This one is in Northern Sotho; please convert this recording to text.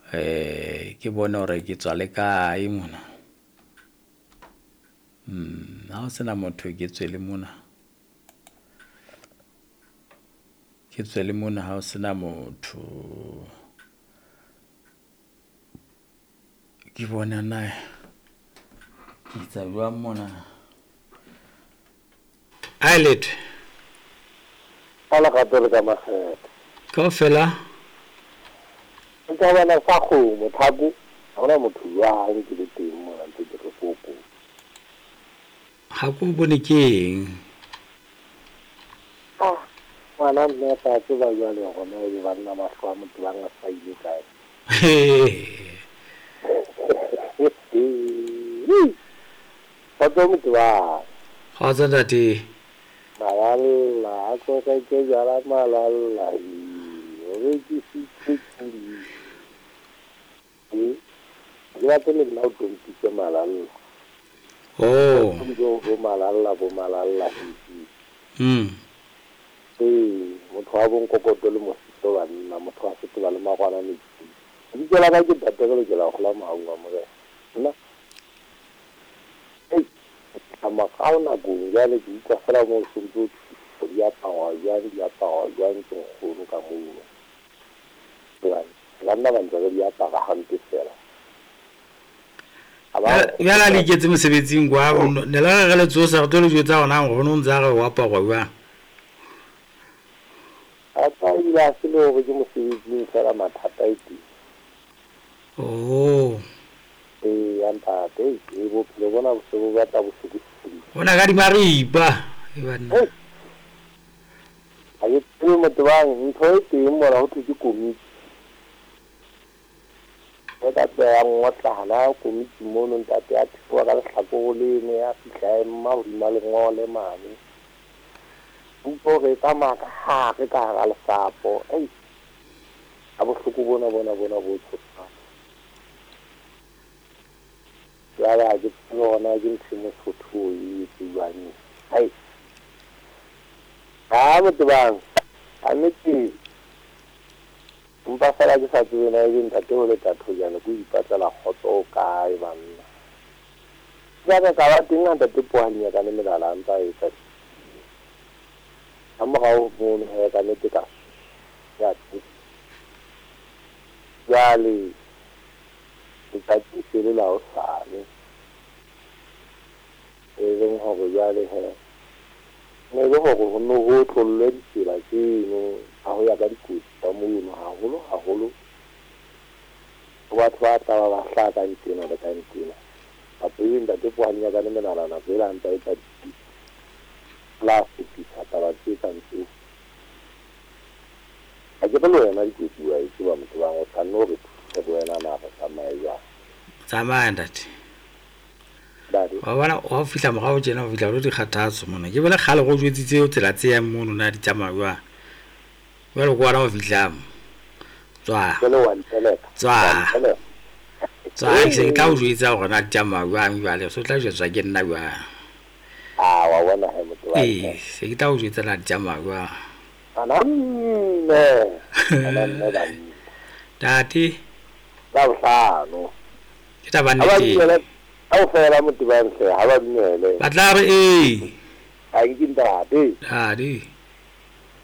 ke bone gore ke tswa le kae mona ha o sena motho ke tswele mona ha o sena motho ke bona nae ke tsa bua mona Ailet ala ka tole ka magela ka fela nka bana sa go mothako ona motho ya ke le teng mo ntse ke re koko ha ko bone keng mana nne ta tse ba ya le gona e ba nna mahlo a motho ba nga sa ile kae ba tlo motho ba ha tsa date malala ko ka ke jala malala o re ke sitse ya tele na o ntse malala bo malala motho wa bong kokoto le mosito ba nna motho wa setso ba le magwana le di tsela ka ke tatelo ke la go la maunga mo nna makao na go ya le di ka fela mo sentse ya pawa ya ntse go ka mo la nna ba ntse ya pa ga hante fela ya la iketse mosebetsing kwa ne la ga le tsosa go tlo tsa gona go no ntse ga wa pa go ba ata ila se le go ke mosebetsing fela mathata ite anta te e bo le bona se bo batla bo se bona ga di maripa e bana a ye tlo mo tbang ntho e teng mo ra go tse komiti ka tla ngwa tlala komiti mo no ntate a tshwa ka hlako go le ne a fitla emma go dima le ngole mane go re ka maka ha ke ka ga le sapo a bo hluku bona bo tsotsa ya ga ke tsona ke ntshimo sotho e tsibane mo tbang a netse mpa fela ke sa tsebe na ke ntate go le tatho jana go ipatlela khotso kae banna ja ka ba teng ntate poanya ka le melala ntsa e tsa amo ga o bona he ka nete ka ya tsi ya le ka tsile la o sale leng go ya le he ne go go no go tlolle ditsela tseno a go ya ka dikotsi tsa mono haholo batho ba tla ba hlaka ntena le ka ntena a pele te poanya ka le menalana fela ntse e tsa plastic tsata ba tsa ntse a ke belo yana dikotsi wa e ba motho ba go tsanno re se wena na ba tsamaya tsamaya ndate wa bana o fihla mogao tsena o fihla go di kgathatso mona ke bele khale go jwetsitse o tsela tse ya mono na di tsamaya ba le kwa ra o fihla tswa ke tla o jwetsa gore na di tsamaya jwang jwale so tla jwetswa ke nna jwang wa bona he motho wa se ke tla o jwetsa na di tsamaya jwang ananne tate ba hlano ke ta ba nnete a o fela motho ba ntle ha ba dumele ba tla re a ke ntate tate